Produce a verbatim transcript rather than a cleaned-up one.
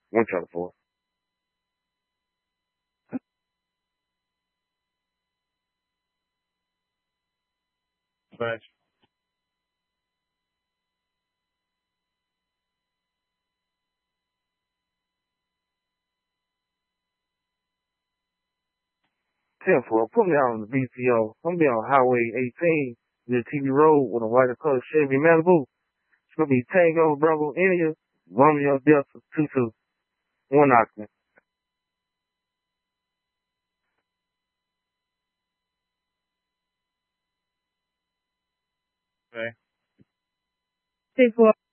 One trailer four. Thanks. ten four. Put me out on the B T O. I'm gonna be on Highway eighteen, near T V Road with a white color Chevy Malibu. It's gonna be Tango, Bravo, India, Romeo, Delta, two two. One occupant. Okay. ten four.